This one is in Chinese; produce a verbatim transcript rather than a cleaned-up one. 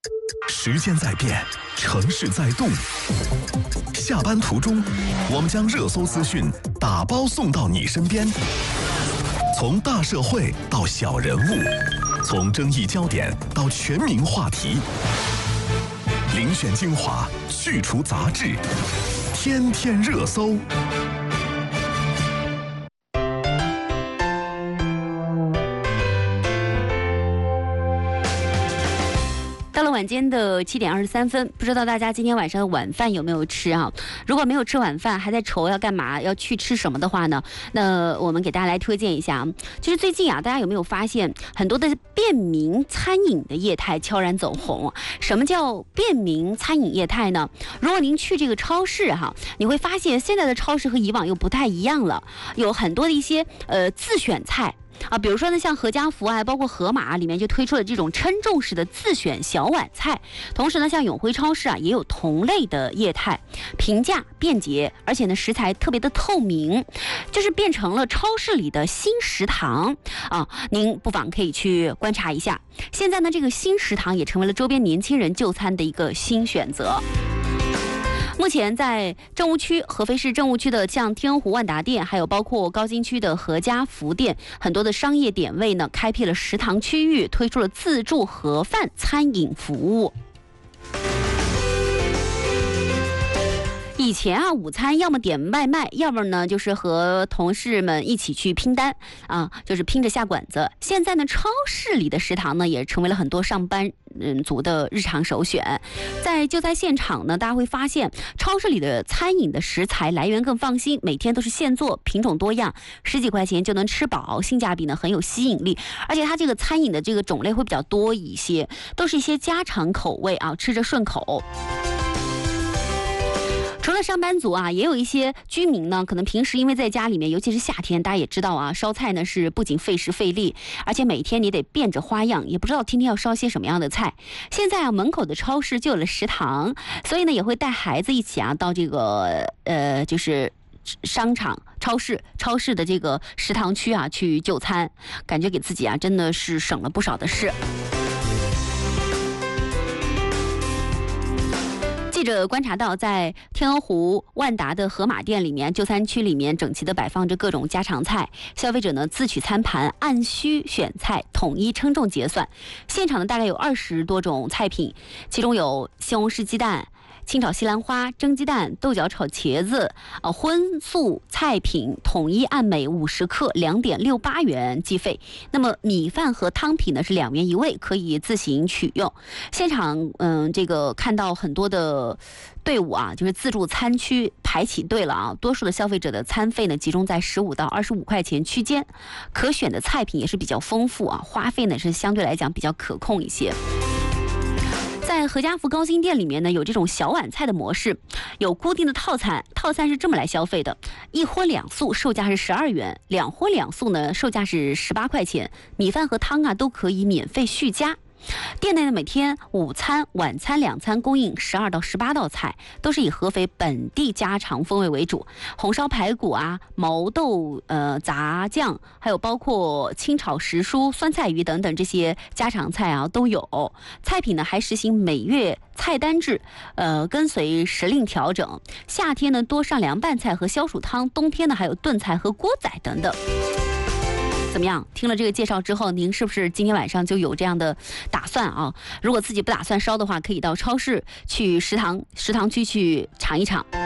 时间在变，城市在动。下班途中，我们将热搜资讯打包送到你身边。从大社会到小人物，从争议焦点到全民话题，遴选精华，去除杂质，天天热搜。 到了晚间的七点二十三分，不知道大家今天晚上的晚饭有没有吃啊？如果没有吃晚饭，还在愁要干嘛，要去吃什么的话呢？那我们给大家来推荐一下，就是最近啊，大家有没有发现很多的便民餐饮的业态悄然走红？什么叫便民餐饮业态呢？如果您去这个超市哈，你会发现现在的超市和以往又不太一样了，有很多的一些呃自选菜。啊，比如说呢，像何家福啊，包括盒马里面就推出了这种称重式的自选小碗菜。同时呢，像永辉超市啊，也有同类的业态，平价便捷，而且呢食材特别的透明，就是变成了超市里的新食堂啊。您不妨可以去观察一下。现在呢，这个新食堂也成为了周边年轻人就餐的一个新选择。目前在政务区，合肥市政务区的像天鹅湖万达店，还有包括高新区的何家福店，很多的商业点位呢，开辟了食堂区域，推出了自助盒饭餐饮服务。以前啊，午餐要么点外卖，要么呢就是和同事们一起去拼单啊，就是拼着下馆子。现在呢，超市里的食堂呢也成为了很多上班嗯族的日常首选。在就在现场呢，大家会发现超市里的餐饮的食材来源更放心，每天都是现做，品种多样，十几块钱就能吃饱，性价比呢很有吸引力。而且它这个餐饮的这个种类会比较多一些，都是一些家常口味啊，吃着顺口。除了上班族啊，也有一些居民呢，可能平时因为在家里面，尤其是夏天，大家也知道啊，烧菜呢是不仅费时费力，而且每天你得变着花样，也不知道天天要烧些什么样的菜。现在啊，门口的超市就有了食堂，所以呢也会带孩子一起啊到这个呃就是商场、超市、超市的这个食堂区啊去就餐，感觉给自己啊真的是省了不少的事。记者观察到，在天鹅湖万达的盒马店里面，就餐区里面整齐地摆放着各种家常菜，消费者呢自取餐盘，按需选菜，统一称重结算。现场呢大概有二十多种菜品，其中有西红柿鸡蛋、清炒西兰花、蒸鸡蛋、豆角炒茄子，呃，荤素菜品统一按每五十克两点六八元计费。那么米饭和汤品呢是两元一位，可以自行取用。现场，嗯，这个看到很多的队伍啊，就是自助餐区排起队了啊。多数的消费者的餐费呢集中在十五到二十五块钱区间，可选的菜品也是比较丰富啊，花费呢是相对来讲比较可控一些。在何家福高新店里面呢，有这种小碗菜的模式，有固定的套餐，套餐是这么来消费的：一荤两素，售价是十二元；两荤两素呢，售价是十八块钱。米饭和汤啊都可以免费续加。店内呢每天午餐、晚餐两餐供应十二到十八道菜，都是以合肥本地家常风味为主，红烧排骨啊、毛豆呃杂酱，还有包括清炒时蔬、酸菜鱼等等这些家常菜啊都有。菜品呢还实行每月菜单制，呃跟随时令调整。夏天呢多上凉拌菜和消暑汤，冬天呢还有炖菜和锅仔等等。怎么样？听了这个介绍之后，您是不是今天晚上就有这样的打算啊？如果自己不打算烧的话，可以到超市去食堂食堂区去尝一尝。